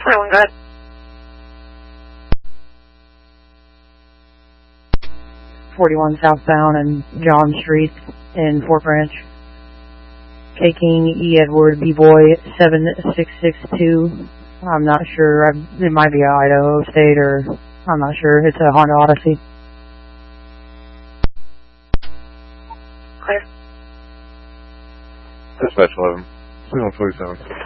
21, go ahead. 41 southbound and John Street in Fort Branch. K King E Edward B Boy 7662. I'm not sure. It might be Idaho State or I'm not sure. It's a Honda Odyssey. Clear. Dispatch 11. 2147.